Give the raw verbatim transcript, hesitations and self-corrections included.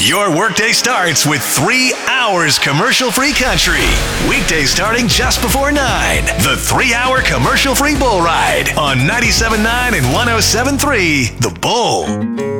Your workday starts with three hours commercial-free country. Weekdays starting just before nine. The three-hour commercial-free bull ride on ninety-seven point nine and one oh seven point three The Bull.